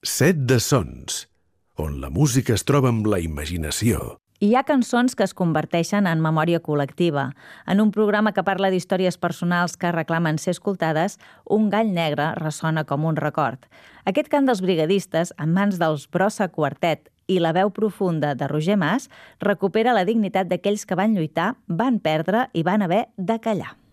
Set de sons, on la música es troba amb la imaginació. Hi ha cançons que es converteixen en memòria col·lectiva. En un programa que parla d'històries personals que reclamen ser escoltades, Un gall negre ressona com un record. Aquest cant dels brigadistes, en mans dels Brossa Quartet i la veu profunda de Roger Mas, recupera la dignitat d'aquells que van lluitar, van perdre i van haver de callar.